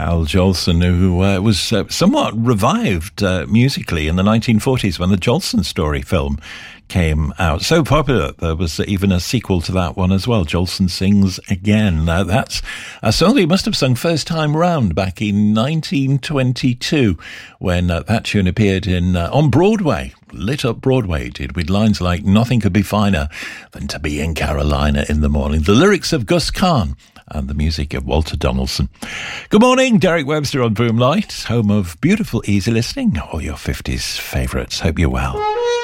Al Jolson, who was somewhat revived musically in the 1940s when the Jolson Story film came out. So popular, there was even a sequel to that one as well, Jolson Sings Again. Now, that's a song he must have sung first time round back in 1922 when that tune appeared on Broadway. Lit up Broadway it did, with lines like "Nothing could be finer than to be in Carolina in the morning." The lyrics of Gus Kahn and the music of Walter Donaldson. Good morning, Derek Webster on Boomlight, home of beautiful, easy listening, all your 50s favourites. Hope you're well.